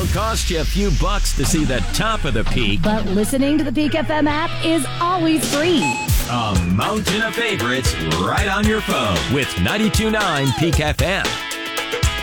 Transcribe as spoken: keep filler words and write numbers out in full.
It'll cost you a few bucks to see the top of the peak. But listening to the Peak F M app is always free. A mountain of favorites right on your phone with ninety-two point nine Peak F M.